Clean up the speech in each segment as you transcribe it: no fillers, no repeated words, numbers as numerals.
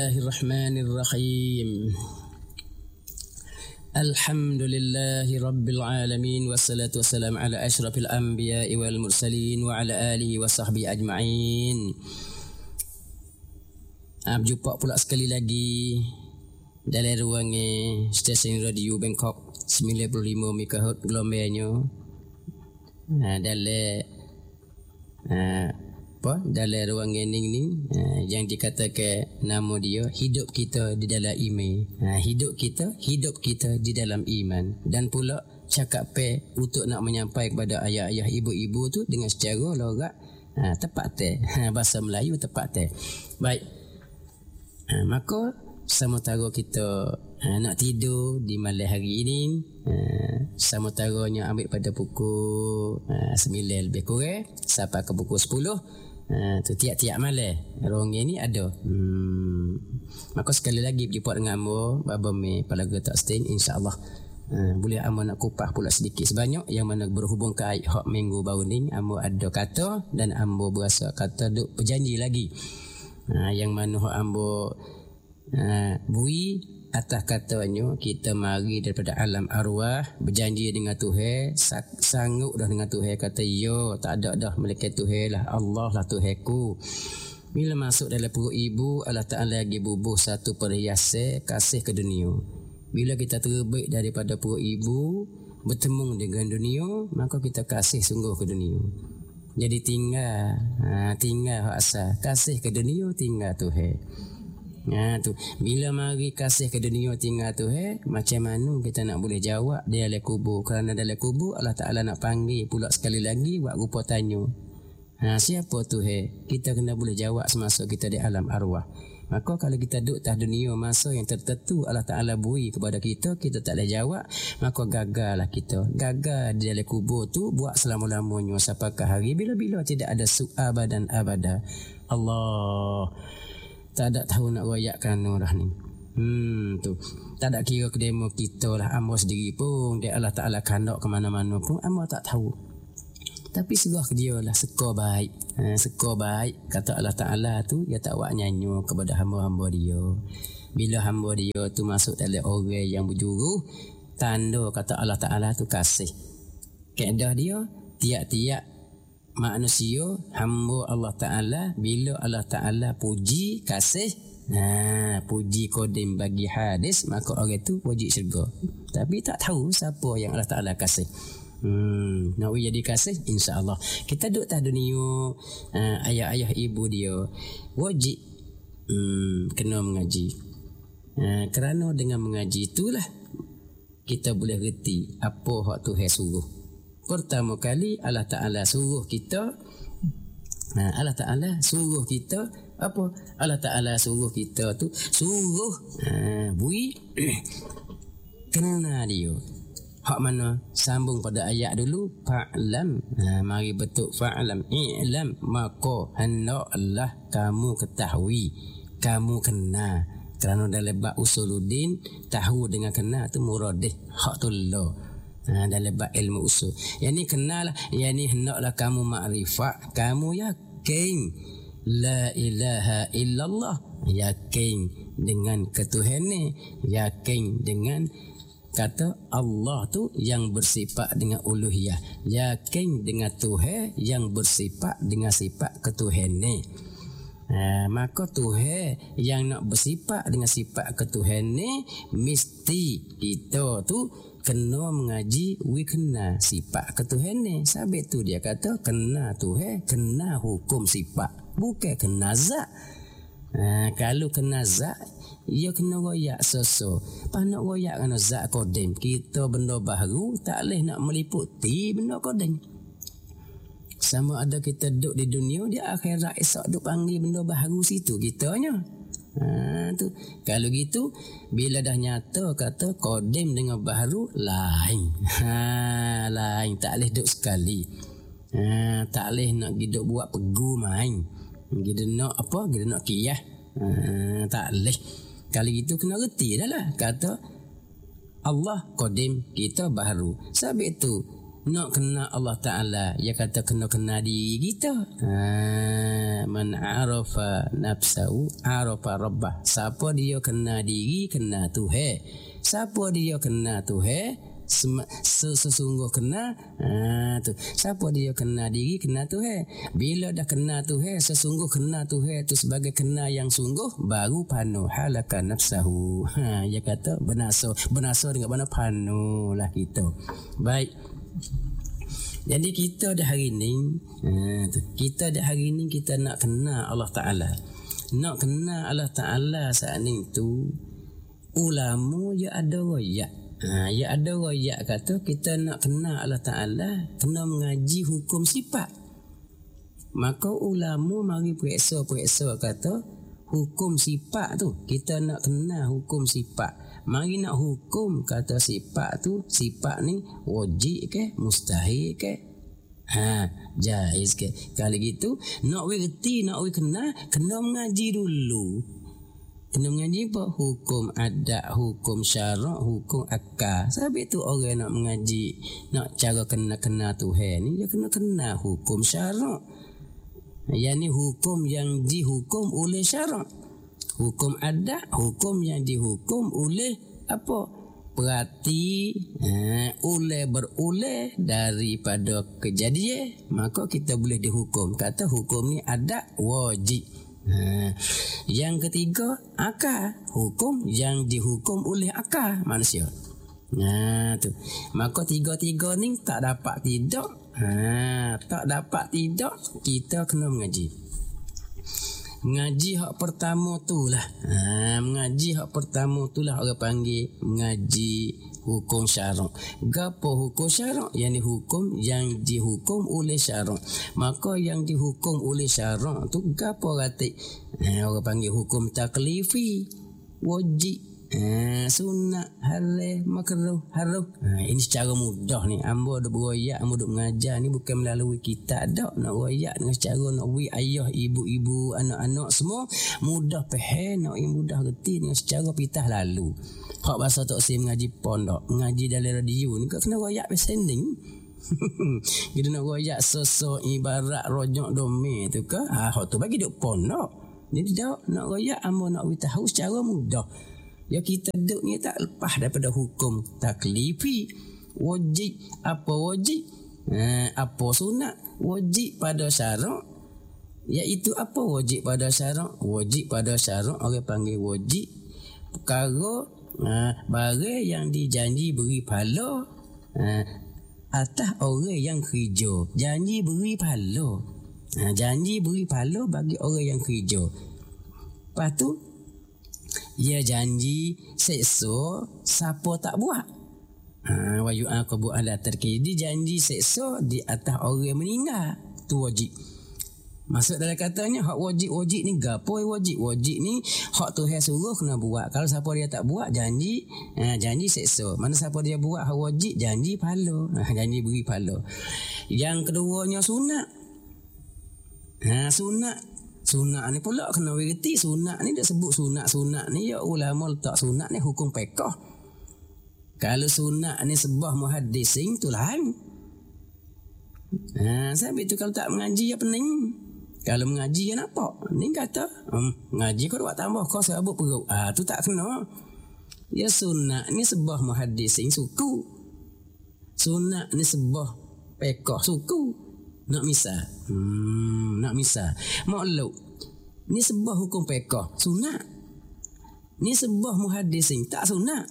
Bismillahirrahmanirrahim. Alhamdulillahi rabbil alamin, wassalatu wassalamu ala asyrafil anbiya'i wal mursalin wa ala alihi wa sahbihi ajma'in. Berjumpa pula sekali lagi dalam ruang stesen radio Bangkok 95 MHz gelombangnya. Dalam ruang ni yang dikatakan nama dia hidup kita di dalam iman. Hidup kita di dalam iman. Dan pula cakap untuk nak menyampaikan kepada ayah-ayah ibu-ibu tu dengan secara logat tepat bahasa Melayu tepat baik. Maka sementara kita nak tidur di malam hari ini, sementaranya ambil pada pukul 9 lebih kurang sampai ke pukul 10 tu tiap-tiap malam orang ni ada. Maka sekali lagi berjumpa dengan Ambo Baba Me Palaga Tak Stain, insya-Allah boleh Ambo nak kupas pula sedikit sebanyak yang mana berhubung ke hak minggu baru ni. Ambo ada kata dan Ambo berasa kata duk berjanji lagi. Yang mana hak Ambo bui atas katanya kita mari daripada alam arwah berjanji dengan Tuhan, sanggup dah dengan Tuhan, kata yo tak ada dah malaikat Tuhan lah, Allah lah Tuhanku. Bila masuk dalam perut ibu, Allah Ta'ala lagi bubuh satu perhiasan kasih ke dunia. Bila kita terbit daripada perut ibu bertemu dengan dunia, maka kita kasih sungguh ke dunia. Jadi tinggal hak asal kasih ke dunia, tinggal Tuhan. Tu bila mari kasih ke dunia tinggal tu macam mana kita nak boleh jawab dia dalam kubur? Kerana dalam kubur Allah Ta'ala nak panggil pula sekali lagi buat rupa tanya. Siapa tu kita kena boleh jawab semasa kita di alam arwah. Maka kalau kita duduk atas dunia masa yang tertentu Allah Ta'ala beri kepada kita tak boleh jawab, maka gagallah kita. Gagal di dalam kubur tu buat selama-lamanya sampai ke hari bila-bila tidak ada su'abah dan abada. Allah tak ada tahu nak royakkan orang ni. Tu tak ada kira ke demo kita lah. Ambo sendiri pun dia Allah Ta'ala kandak ke mana-mana pun Ambo tak tahu. Tapi serah ke dia lah sekor baik. Sekor baik kata Allah Ta'ala tu dia tak buat nyanyi kepada hamba-hamba dia. Bila hamba dia tu masuk dalam orang yang berjuru, tanda kata Allah Ta'ala tu kasih. Kaedah dia tiap-tiap manusia hamba Allah Ta'ala, bila Allah Ta'ala puji kasih, puji kodim bagi hadis, maka orang tu wajib syurga. Tapi tak tahu siapa yang Allah Ta'ala kasih. Nak jadi kasih, insya-Allah. Kita duduk atas dunia, ayah-ayah ibu dia wajib kena mengaji. Kerana dengan mengaji itulah kita boleh reti apa hak Tuhan suruh. Pertama kali Allah Ta'ala suruh kita Allah Ta'ala suruh kita apa? Allah Ta'ala suruh kita tu bui kena dia hak mana sambung pada ayat dulu fa'lam. Mari betul fa'lam i'lam, maka hendaklah kamu ketahui, kamu kena. Kerana dalam bab usuluddin tahu dengan kena tu muradih hak tullah. Dalam bab ilmu usul yang ni kenalah, yang ni hendaklah kamu makrifat, kamu yakin la ilaha illallah, yakin dengan ketuhanan, yakin dengan kata Allah tu yang bersifat dengan uluhiyah, yakin dengan Tuhan yang bersifat dengan sifat ketuhanan. Maka Tuhan yang nak bersifat dengan sifat ketuhanan, mesti kita tu kena mengaji kena sifat ketuhanan. Sebab tu dia kata kena Tuhan, kena hukum sifat, bukan kena zat. Kalau kena zat, ia kena royak seso. Pas nak royak kena zat kodim. Kita benda baru tak boleh nak meliputi benda kodim. Sama ada kita duduk di dunia, di akhirat esok duk panggil benda baru situ kitanya. Tu kalau gitu bila dah nyata kata kodim dengan baru lain. Lain, tak boleh duduk sekali. Tak boleh nak duduk buat pegu main. Kita nak apa? Kita nak kiyah. Tak boleh. Kalau gitu kena reti dah lah. Kata Allah kodim, kita baru. Sebab itu nak kenal Allah Ta'ala, dia kata kena kenal diri kita. Man arafa nafsahu arafa rabbah. Siapa dia kenal diri, kenal Tuhan. Siapa dia kenal Tuhan, sesungguh kenal tu. Siapa dia kenal diri, kenal Tuhan. Bila dah kenal Tuhan, sesungguh kenal Tuhan tu sebagai kenal yang sungguh, baru panu halaka nafsahu. Dia kata benasa dengan mana panu lah kita. Baik. Jadi kita dah hari ni kita nak kenal Allah Ta'ala. Nak kenal Allah Ta'ala saat ni tu, ulama ya ada royak. Ya ada royak kata kita nak kenal Allah Ta'ala kena mengaji hukum sifat. Maka ulama mari periksa kata hukum sifat tu, kita nak kenal hukum sifat. Mari nak hukum kata sifat tu, sifat ni wajib ke, mustahil ke, jaiz ke. Kalau gitu nak reti, nak kenal, kena mengaji dulu. Kena mengaji apa? Hukum adat, hukum syarak, hukum akal. Sebab itu orang nak mengaji, nak cara kena Tuhan ni, dia kena kenal hukum syarak. Yang ni hukum yang dihukum oleh syarak. Hukum adat, hukum yang dihukum oleh apa? Berarti beroleh daripada kejadian, maka kita boleh dihukum. Kata hukum ni adat wajib. Yang ketiga akal, hukum yang dihukum oleh akal manusia. Tu. Maka tiga-tiga ni tak dapat tidak. Tak dapat tidak, kita kena mengaji. Mengaji hak pertama tu lah. Mengaji hak pertama tu lah orang panggil mengaji hukum syarak. Gapo hukum syarak? Yang hukum yang dihukum oleh syarak. Maka yang dihukum oleh syarak tu gapo ratik? Orang panggil hukum taklifi, wajib, sunat, halal, makruh, haram. Ini secara mudah ni. Ambo duk beroyak, ambo duk mengajar ni bukan melalui kitab dak. Nak royak dengan secara nak wi ayah, ibu-ibu, anak-anak semua mudah faham, nak mudah reti dengan secara pitah lalu. Hak bahasa tok si mengaji pondok, mengaji dalam radio ni kena royak sending. Kita nak royak sosok ibarat rojok dome tu ke? Hak tu bagi duk pondok. Jadi dak nak royak ambo nak wi tahu secara mudah. Ya kita duduk ni tak lepas daripada hukum taklifi. Wajib, apa wajib? Apa sunat? Wajib pada syarak. Iaitu apa wajib pada syarak? Wajib pada syarak orang panggil wajib perkara barang yang dijanji beri pahala atas orang yang kerja. Janji beri pahala. Janji beri pahala bagi orang yang kerja. Lepas tu ia janji seksa siapa tak buat. Wa yu'aqabu ala tarkidi, janji seksa di atas orang meninggal. Tu wajib. Maksud dalam katanya hak wajib ni gapo wajib? Wajib ni hak Tuhan suruh kena buat. Kalau siapa dia tak buat janji seksa. Mana siapa dia buat hak wajib janji pahala. Janji beri pahala. Yang keduanya sunat. Sunat ni pula kena berhenti. Sunat ni dia sebut sunat ni ya ulama letak sunat ni hukum fiqh. Kalau sunat ni sebab muhaddisin tu lain. Sebab itu kalau tak mengaji ya pening. Kalau mengaji ya nampak. Ni kata mengaji kau buat tambah kau serabut perut. Tu tak kena. Ya sunat ni sebab muhaddisin suku. Sunat ni sebab fiqh suku. Nak misal. Makluk. Ni sebuah hukum fiqh sunat. Ni sebuah muhaddisin tak sunat.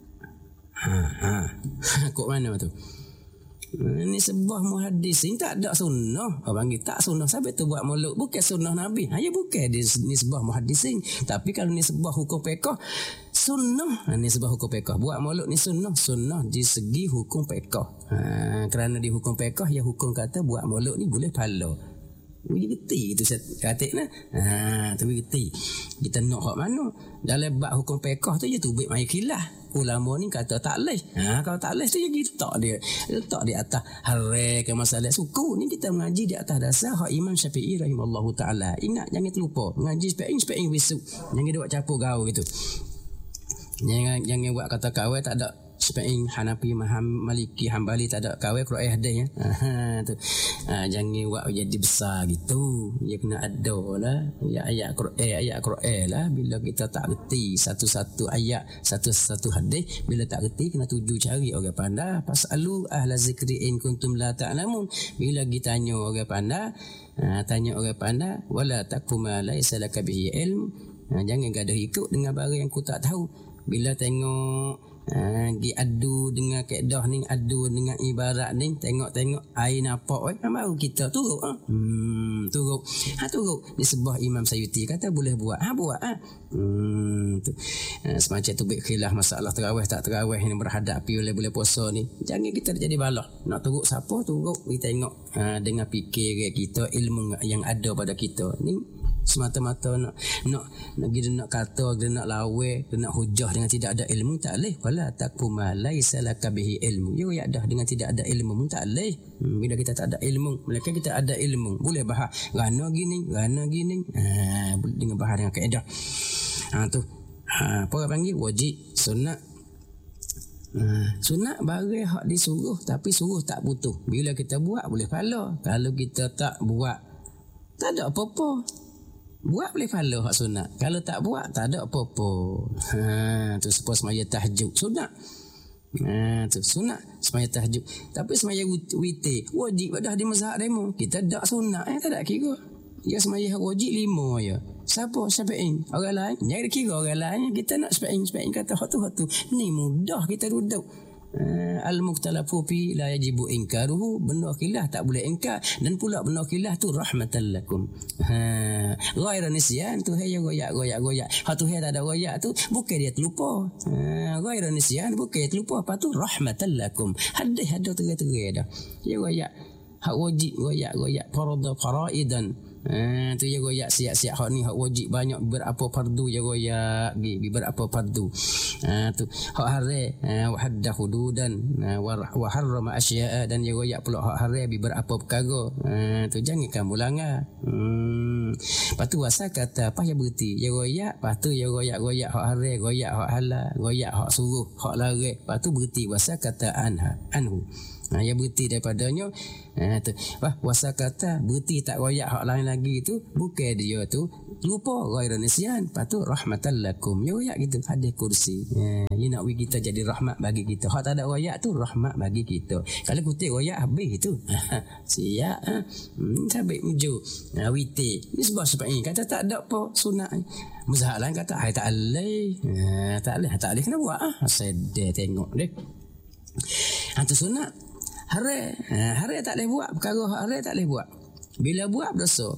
Kok mana tu? Ni sebuah muhaddisin tak ada sunnah. Orang panggil tak sunnah. Sampai tu buat makluk bukan sunnah Nabi. Ya bukan ni sebuah muhaddisin. Tapi kalau ni sebuah hukum fiqh sunnah. Ni sebuah hukum fiqh. Buat makluk ni sunnah di segi hukum fiqh. Kerana di hukum fiqh ya hukum kata buat makluk ni boleh pahala. Wih geti itu katik nah. Tapi geti. Kita nak hak mana? Dalam bab hukum fiqh tu je tu baik mai khilaf. Ulama ni kata tak leh. Kalau tak leh tu je kita letak di atas harai ke masalah suku ni kita mengaji di atas dasar hak Imam Syafi'i rahimallahu taala. Ingat jangan terlupa mengaji speing besok. Jangan buat capur gaul gitu. Jangan buat kata kawai tak ada Syafi'i, Hanafi, Maliki, Hambali tak ada kawin Quran hadis ya. Tu. Jangan buat jadi besar gitu. Dia kena ada lah ayat Quran lah. Bila kita tak reti satu-satu ayat, satu-satu hadis, bila tak reti kena tuju cari orang pandai. Fasalu ahla zikri in kuntum la ta'lamun. Bila kita tanya orang pandai, tanya orang pandai, wala taqfu ma laysa laka bihi ilm. Jangan gaduh ikut dengan barang yang ku tak tahu. Bila tengok gi adu dengan kaedah ni, adu dengan ibarat ni, tengok air nampak baru kita turut turut ni sebuah Imam Sayyuti kata boleh buat buat tu. Semacam tu khilaf masalah tarawih tak tarawih ni berhadapi oleh bulan puasa ni. Jangan kita jadi balah nak turut siapa turut, kita tengok dengan fikir kita, ilmu yang ada pada kita ni semata-mata nak kata, nak lawe, nak hujah dengan tidak ada ilmu tak boleh. Wala taqfu ma laysa laka bihi ilmu. Ya dah dengan tidak ada ilmu tak boleh. Bila kita tak ada ilmu, mereka kita ada ilmu boleh bahas rana gini dengan bahas dengan kaedah. Tu apa orang panggil wajib, sunat. Sunat barang hak disuruh tapi suruh tak butuh. Bila kita buat boleh pahala. Kalau kita tak buat tak ada apa-apa. Buat boleh pahala hak sunat. Kalau tak buat tak ada apa-apa. Tu sebab semaya tahajud sunat. Tu sunat semaya tahajud. Tapi semaya witir wajib dah di mazhab demo. Kita tak sunat tak ada kira. Ya semaya wajib 5 ya. Siapa Syafi'i? Orang lain jangan kira orang lain. Kita nak Syafi'i kata hak tu. Ni mudah kita duduk. Al-muktalafu fi la yajibu inkaruhu. Benda khilaf tak boleh ingkar, dan pula benda khilaf tu rahmatan lakum. Ghaira nisyan tu hay goyak. Hak tu hay tak ada goyak tu bukan dia terlupa. Ghaira nisyan bukan dia terlupa, apa tu rahmatan lakum. Hadis ada tera-tera dah. Ya goyak hak wajib goyak faraidan. Tu ya goyak siap-siap hak ni hak wajib banyak berapa fardu ya goyak berapa fardu. Tu hak hari wa hadda hududan wa harrama asya'a, dan ya goyak pula hak hari berapa perkara. Tu jangan kamu langgar. Patu wasa kata apa ya berti ya goyak, patu ya goyak hak hari, goyak hak halal, goyak hak suruh, hak larang, patu berti wasa kata anhu. Ya berti daripadanya. Wasa kata berti tak goyak hak lain lagi tu bukan dia tu lupa, ghaira nisyan, patu rahmatan lakum. Ya goyak gitu hadis kursi. Ya nak kita jadi rahmat bagi kita. Hak tak ada goyak tu rahmat bagi kita. Kalau kutip goyak habis tu. Siap sampai ujung witir. Ni sebab Syafi'i kata tak ada apa sunat. Mazhab lain kata tak boleh. Tak boleh kena buat sedih tengok deh. Tu sunat. Hari tak boleh buat. Perkara hari tak boleh buat. Bila buat berdosa.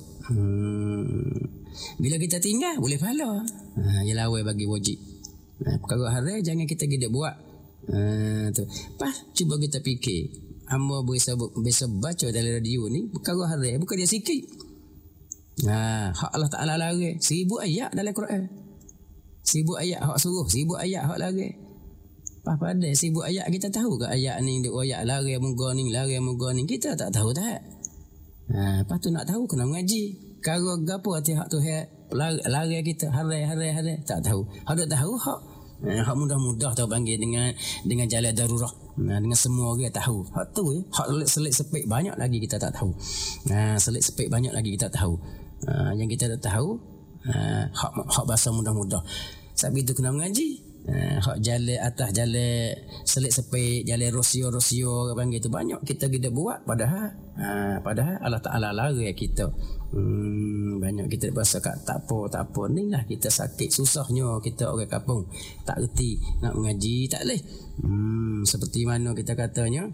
Bila kita tinggal boleh pahala. Ya lawa bagi wajib. Perkara hari jangan kita gidak buat. Tu. Pas cuba kita fikir. Hamba biasa baca dalam radio ni perkara hari bukan dia sikit. Hak Allah Ta'ala larang 1000 ayat dalam Quran. 1000 ayat hak suruh, 1000 ayat hak larang. Pada 1000 ayat kita tahu ke ayat ni dia ayat larang muka ni kita tak tahu tak. Lepas tu nak tahu kena mengaji. Kalau gapo hati hak tu larang kita hari tak tahu. Hak tahu hak mudah-mudah tahu panggil dengan jalan darurat. Dengan semua orang tahu. Hak tu hak selit sepik banyak lagi kita tak tahu. Selit sepik banyak lagi kita tahu. Yang kita tak tahu hak bahasa mudah-mudah. Sebab itu kena mengaji. Hak jalan atas jalan selit sepik, jalan rosio panggil tu banyak kita buat padahal Allah Ta'ala larang kita. Banyak kita bahasa kat tak apa ni lah kita sakit susahnya kita orang kampung tak reti nak mengaji tak boleh. Seperti mana kita katanya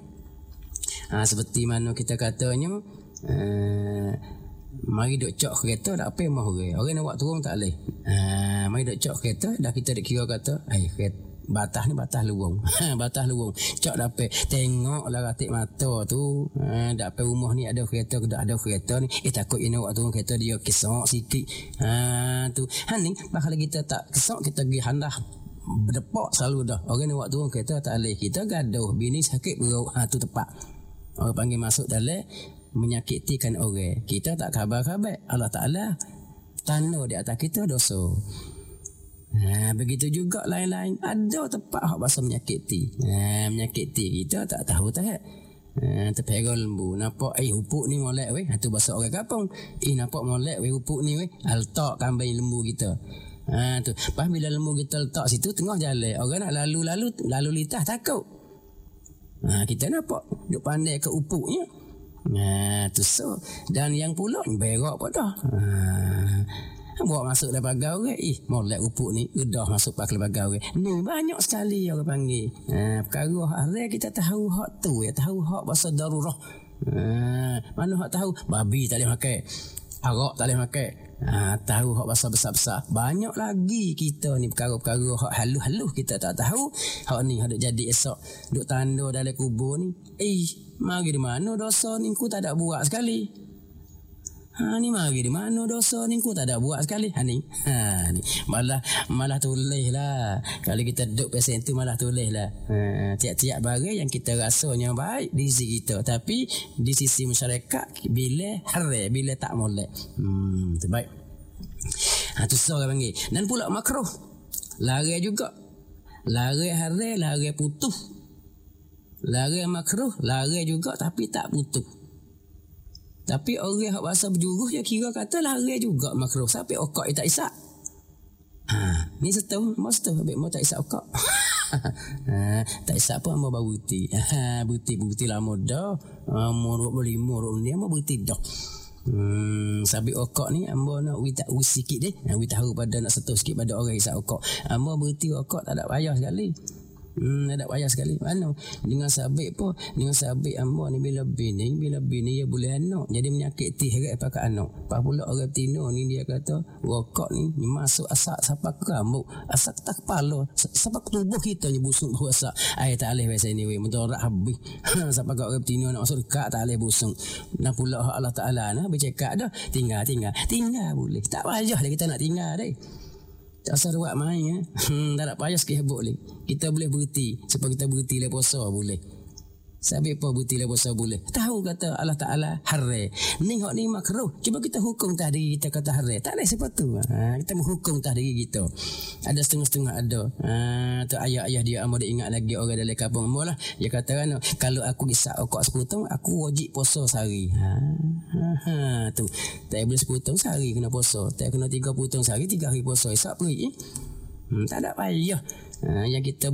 mari duk cok kereta tak apa mah orang nak buat turun tak boleh. Mari duk cok kereta dah kita dak kira kata kereta batas ni batas luang. Batas luang cok dapat tengoklah ratik mata tu dapat rumah ni ada kereta ke tak ada kereta ni takut ini buat turun kereta dia kesok sikit. Tu ni bakal kita tak kesok kita pergi handah berdepak selalu dah orang nak buat turun kereta tak boleh kita gaduh bini sakit perut. Tu tepat orang panggil masuk dalam menyakitikan orang. Kita tak khabar-khabar Allah Ta'ala tanda di atas kita dosa. Begitu juga lain-lain. Ada tempat hak bahasa menyakiti. Menyakiti kita tak tahu tak. Terpegang lembu. Nampak upuk ni molek weh. Tu bahasa orang kampung. Nampak molek weh upuk ni weh. Letak kambing lembu kita. Tu. Pas bila lembu kita letak situ tengah jalan. Orang nak lalu lintas takut. Kita nampak duk pandai ke upuknya. Tu so. Dan yang pula berak pun dah. Bawa masuk dalam pagar orang. Molek upuk ni. Udah masuk dalam pagar orang. Ni banyak sekali orang panggil. Perkara hari kita tahu hak tu. Tahu hak bahasa darurah. Mana hak tahu? Babi tak boleh makan. Arak tak boleh makan. Tahu hak bahasa besar-besar. Banyak lagi kita ni perkara-perkara hak halus-halus kita tak tahu. Hak ni ada jadi esok. Duk tanda dalam kubur ni. Mari di mana dosa ni ku tak ada buat sekali. Ni mari di mana dosa ni ku tak ada buat sekali. Ni malah tulis lah. Kalau kita duduk pasal tu malah tulis lah. Tiap-tiap barang yang kita rasanya baik di sisi kita, tapi di sisi masyarakat bila haram, bila tak molek. Tu baik. Tu orang panggil. Dan pula makruh. Lari juga. Lari haram, lari putus. Lari makruh, lari juga tapi tak putus. Tapi orang yang bahasa berjuruh dia kira kata lari juga makruh. Sampai okak dia tak isak. Ni setahun, mas tu habis mau tak isak okak. Tak isak pun mau berbuti. Buti lama dah. Mau 25 dia mau buti dah. Sampai okak ni ambo nak tak wis sikit deh. Wi tahu pada nak setuh sikit pada orang isak okak. Ambo berti okak tak ada payah sekali. Ada payah sekali. Mana dengan sabit pun, dengan sabit ambo ni bila bini dia boleh anak jadi menyakiti heret pakai anak. Pas pula orang betina ni dia kata rokok ni masuk asak sampai ke rambut, asak tak kepala, sampai ke tubuh kita ni busuk bau asak. Tak boleh biasa ni weh mudarat habis. Sampai kat orang betina nak masuk dekat tak boleh busuk. Dan pula Allah Taala nah bercakap dah tinggal boleh. Tak payah dah kita nak tinggal deh. Tak usah ruat main tak nak payah sikit habuk ni. Kita boleh berhenti. Sebab kita berhenti le puasa boleh. Sampai apa berhenti le puasa boleh. Tahu kata Allah Ta'ala haram. Ni hak ni makruh. Cuba kita hukum tah diri kita kata haram. Tak ada sebab tu. Kita menghukum tah diri kita. Ada setengah-setengah ada. Tu ayah-ayah dia amat dia ingat lagi orang dalam kampung amat lah. Dia kata kan kalau aku isap okak 10 tahun aku wajib puasa sehari. Tu. Tak boleh 10 tahun sehari kena puasa. Tak kena 30 tahun sehari 3 hari puasa. Isap pergi. Tak ada payah. Yang kita